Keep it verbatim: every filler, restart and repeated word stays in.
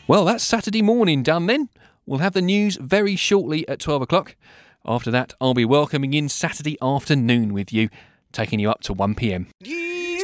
Well, that's Saturday morning done then. We'll have the news very shortly at twelve o'clock. After that, I'll be welcoming in Saturday afternoon with you, taking you up to one p m.